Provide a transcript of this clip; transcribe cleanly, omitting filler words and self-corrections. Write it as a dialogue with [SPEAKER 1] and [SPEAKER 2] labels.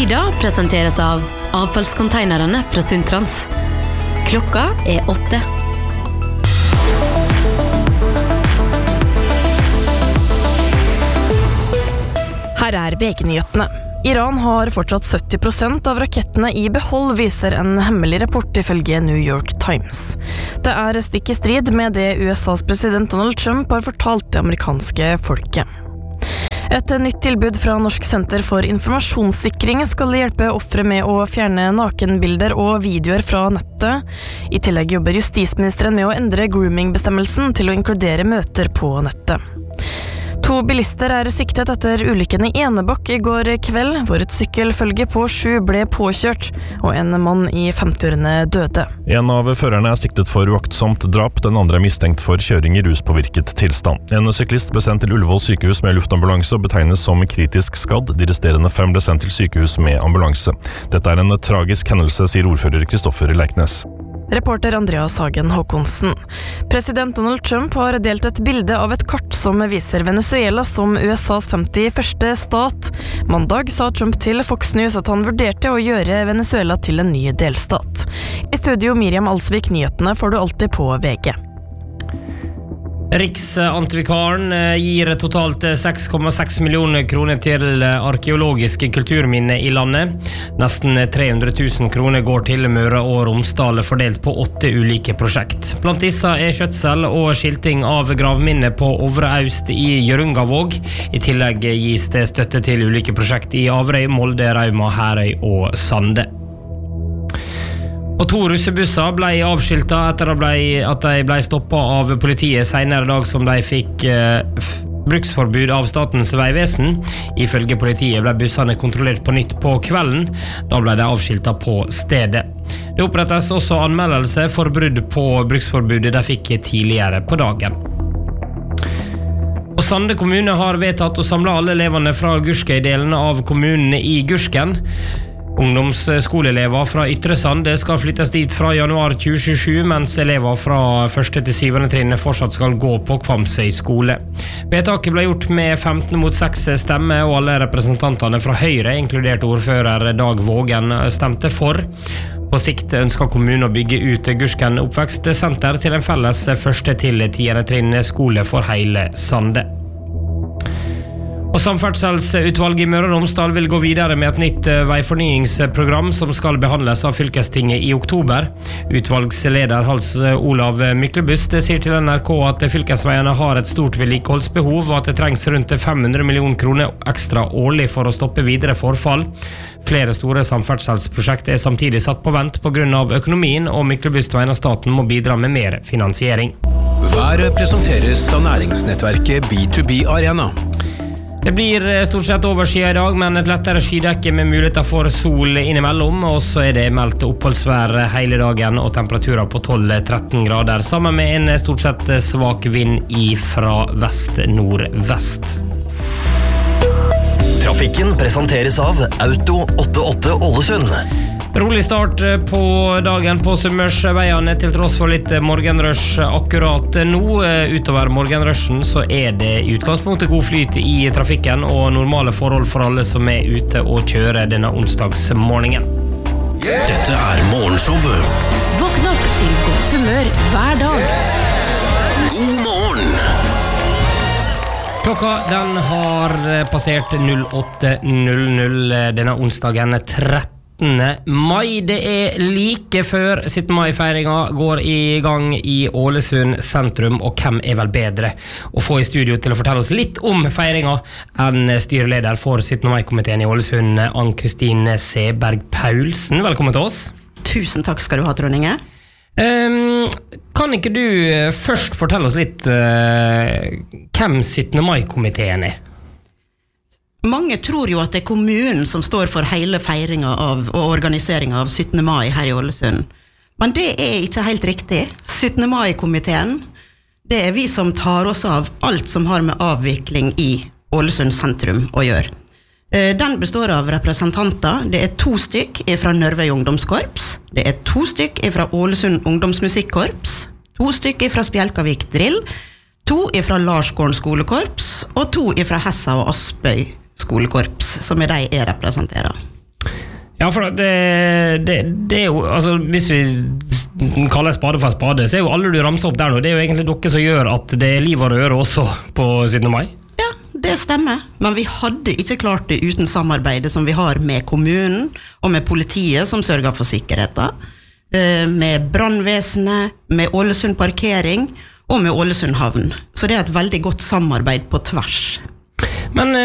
[SPEAKER 1] Lyda presenteres av avfallskonteinerne fra Sundtrans. Klokka 8.
[SPEAKER 2] Her VG-nyhetene. Iran har fortsatt 70% av rakettene i behold, viser en hemmelig rapport ifølge New York Times. Det stikk i strid med det USAs president Donald Trump har fortalt det amerikanske folket. Et nytt tilbud fra Norsk Senter for Informasjonssikring skal hjelpe ofre med å fjerne nakenbilder og videoer fra nettet. I tillegg jobber justisministeren med å endre grooming-bestemmelsen til å inkludere møter på nettet. 2 bilister siktet etter ulykken i Enebakk i går kveld, hvor et sykkelfølge på 7 ble påkjørt, og en mann i 50-årene døde.
[SPEAKER 3] En av førerne siktet for uaktsomt drap, den andre mistenkt for kjøring i ruspåvirket tilstand. En syklist ble sendt til Ullevål sykehus med luftambulanse og betegnes som kritisk skadd. De resterende 5 ble sendt til sykehus med ambulanse. Dette en tragisk hendelse, sier ordfører Kristoffer Leiknes.
[SPEAKER 2] Reporter Andreas Hagen Håkonsen. President Donald Trump har delt et bilde av et kart som viser Venezuela som USAs 51. stat. Mandag sa Trump til Fox News at han vurderte å gjøre Venezuela til en ny delstat. I studio Miriam Alsvik, nyhetene får du alltid på VG.
[SPEAKER 4] Riksantikvaren gir totalt 6,6 millioner kroner til arkeologiske kulturminner i landet. Nesten 300 000 kroner går til Møre og Romsdal, fordelt på 8 ulike prosjekt. Blant disse skjøtsel og skilting av gravminner på Ovre Aust i Hjørungavåg. I tillegg gis det støtte til ulike prosjekt i Averøy, Molde, Rauma, Herøy og Sande. Og 2 russebusser ble avskiltet etter at de ble stoppet av politiet senere dag som de fikk bruksforbud av Statens vegvesen. Ifølge politiet ble bussene kontrollert på nytt på kvelden. Da ble de avskiltet på stedet. Det opprettes også anmeldelse for brudd på bruksforbudet de fikk tidligere på dagen. Og Sande kommune har vedtatt å samle alle elevene fra Gurskøy-delene av kommunene i Gursken. Ungdomsskoleelever fra Ytre Sande skal flyttes dit fra januar 2027, mens elever fra 1. til 7. trinn fortsatt skal gå på Kvamsøy skole. Vedtaket ble gjort med 15-6 stemmer, og alle representantene fra Høyre, inkludert ordfører Dag Vågen, stemte for. På sikt ønsker kommunen å bygge ut Gursken oppvekstsenter til en felles 1. til 10. trinn skole for hele Sande. Og Samferdselsutvalget i Møre og Romsdal vil gå videre med et nytt veifornyingsprogram som skal behandles av fylkestinget i oktober. Utvalgsleder Hals Olav Myklebust sier til NRK at fylkesveiene har et stort vedlikeholdsbehov, og at det trengs rundt 500 millioner kroner ekstra årlig for å stoppe videre forfall. Flere store samferdselsprosjekt samtidig satt på vent på grunn av økonomien, og Myklebust mener staten må bidra med mer finansiering.
[SPEAKER 5] Været presenteres av næringsnettverket B2B Arena.
[SPEAKER 4] Det blir stort sett overskyet i dag, men et lettere skydekke med muligheter for sol innimellom, og så det meldt oppholdsvær hele dagen og temperaturer på 12-13 grader, sammen med en stort sett svak vind fra vest-nordvest.
[SPEAKER 6] Trafikken presenteres av Auto 88 Ålesund.
[SPEAKER 4] Rolig start på dagen på Sunnmørsveiene til tross for litt morgenrush akkurat nå. Utover morgenrushen så det i utgangspunktet god flyt i trafikken og normale forhold for alle som ute og kjører denne onsdagsmorgenen.
[SPEAKER 6] Dette morgenshowet.
[SPEAKER 1] Våkn opp til godt humør hver dag.
[SPEAKER 6] God morgen!
[SPEAKER 4] Klokka den har passert 08.00 denne onsdagen 13. mai. Det like før 17. mai-feiringen går i gang i Ålesund sentrum, og hvem vel bedre å få i studio til å fortelle oss litt om feiringen enn styreleder for 17. mai-komiteen i Ålesund, Ann-Kristin Seberg Paulsen. Velkommen til oss.
[SPEAKER 7] Tusen takk skal du ha, Trond Inge.
[SPEAKER 4] Kan ikke du først fortelle oss litt hvem 17. mai-komiteen
[SPEAKER 7] Mange tror jo at det kommunen som står for hele feiringen av og organiseringen av 17. mai her i Ålesund. Men det ikke helt riktig. 17. mai-komiteen, det vi som tar oss av alt som har med avvikling i Ålesund sentrum å gjøre. Den består av representanter. Det 2 stykk fra Nørvøy ungdomskorps. Det 2 stykk fra Ålesund ungdomsmusikkorps. 2 stykk fra Spjelkavik drill. 2 fra Larsgården skolekorps. Og 2 fra Hessa og Aspøy skolekorps, som de jeg representerer.
[SPEAKER 4] Ja, for det er jo, altså hvis vi kaller spade for spade, så er jo alle du ramser opp der nå, det er jo egentlig dere som gjør at det er liv og røre også på 17. mai.
[SPEAKER 7] Ja, det stemmer, men vi hadde ikke klart det uten samarbeidet som vi har med kommunen og med politiet som sørger for sikkerheten, med brandvesenet, med Ålesund parkering og med Ålesund havn. Så det er et veldig godt samarbeid på tvers.
[SPEAKER 4] Men